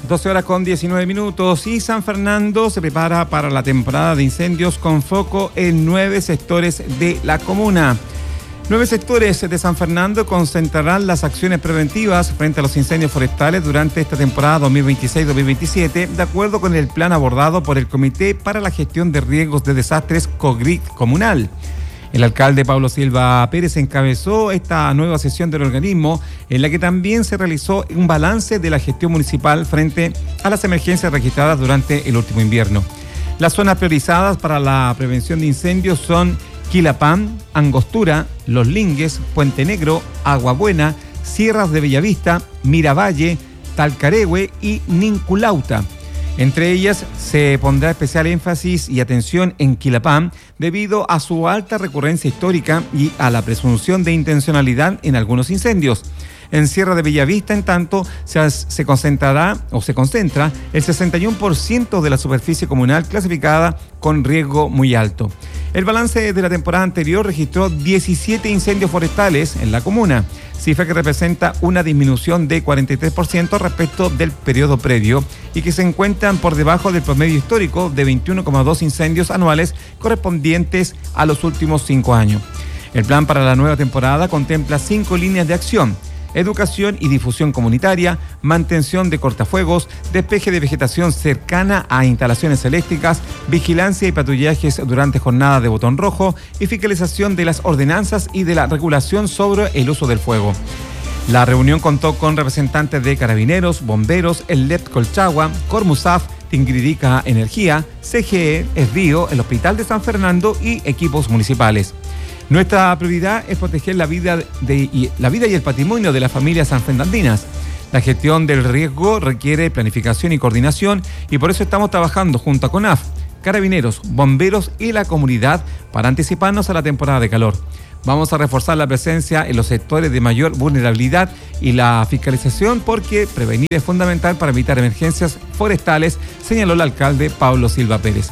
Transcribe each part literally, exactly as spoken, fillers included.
doce horas con diecinueve minutos y San Fernando se prepara para la temporada de incendios con foco en nueve sectores de la comuna. Nueve sectores de San Fernando concentrarán las acciones preventivas frente a los incendios forestales durante esta temporada dos mil veintiséis dos mil veintisiete, de acuerdo con el plan abordado por el Comité para la Gestión de Riesgos de Desastres COGRID comunal. El alcalde Pablo Silva Pérez encabezó esta nueva sesión del organismo, en la que también se realizó un balance de la gestión municipal frente a las emergencias registradas durante el último invierno. Las zonas priorizadas para la prevención de incendios son Quilapam, Angostura, Los Lingues, Puente Negro, Agua Buena, Sierras de Bellavista, Miravalle, Talcaregüe y Ninculauta. Entre ellas se pondrá especial énfasis y atención en Quilapam debido a su alta recurrencia histórica y a la presunción de intencionalidad en algunos incendios. En Sierra de Bellavista, en tanto, se, se concentrará o se concentra el sesenta y uno por ciento de la superficie comunal clasificada con riesgo muy alto. El balance de la temporada anterior registró diecisiete incendios forestales en la comuna, cifra que representa una disminución de cuarenta y tres por ciento respecto del periodo previo y que se encuentran por debajo del promedio histórico de veintiuno coma dos incendios anuales correspondientes a los últimos cinco años. El plan para la nueva temporada contempla cinco líneas de acción: educación y difusión comunitaria, mantención de cortafuegos, despeje de vegetación cercana a instalaciones eléctricas, vigilancia y patrullajes durante jornadas de botón rojo y fiscalización de las ordenanzas y de la regulación sobre el uso del fuego. La reunión contó con representantes de Carabineros, Bomberos, el L E P Colchagua, Cormusaf, Tingridica Energía, C G E, Esbío, el Hospital de San Fernando y equipos municipales. Nuestra prioridad es proteger la vida, de, y, la vida y el patrimonio de las familias sanfernandinas. La gestión del riesgo requiere planificación y coordinación y por eso estamos trabajando junto a CONAF, Carabineros, Bomberos y la comunidad para anticiparnos a la temporada de calor. Vamos a reforzar la presencia en los sectores de mayor vulnerabilidad y la fiscalización porque prevenir es fundamental para evitar emergencias forestales, señaló el alcalde Pablo Silva Pérez.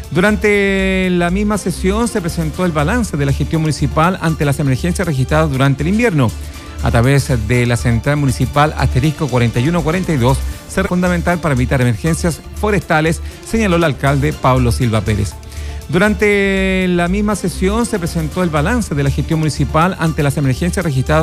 Durante la misma sesión se presentó el balance de la gestión municipal ante las emergencias registradas durante el invierno. A través de la central municipal asterisco cuarenta y uno cuarenta y dos, será fundamental para evitar emergencias forestales, señaló el alcalde Pablo Silva Pérez. Durante la misma sesión se presentó el balance de la gestión municipal ante las emergencias registradas